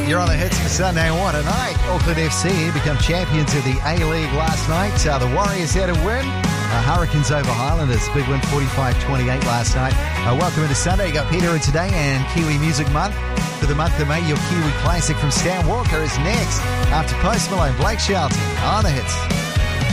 You're on the hits for Sunday one tonight. Auckland FC become champions of the A-League last night. The Warriors had a win. Hurricanes over Highlanders. Big win, 45-28 last night. Welcome into Sunday. You got Peter in today and Kiwi Music Month. For the month of May, your Kiwi classic from Stan Walker is next. After Post Malone, Blake Shelton on the hits.